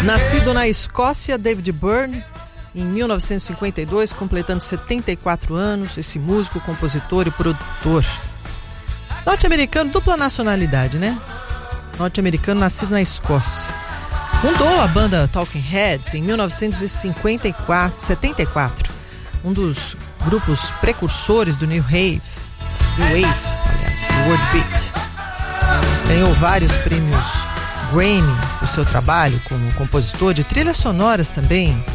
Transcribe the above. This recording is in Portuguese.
Nascido na Escócia, David Byrne, em 1952, completando 74 anos, esse músico, compositor e produtor. Norte-americano, dupla nacionalidade, né? Norte-americano, nascido na Escócia. Fundou a banda Talking Heads em 1974, um dos grupos precursores do New Wave, World Beat. Ganhou vários prêmios Grammy por seu trabalho como compositor de trilhas sonoras também.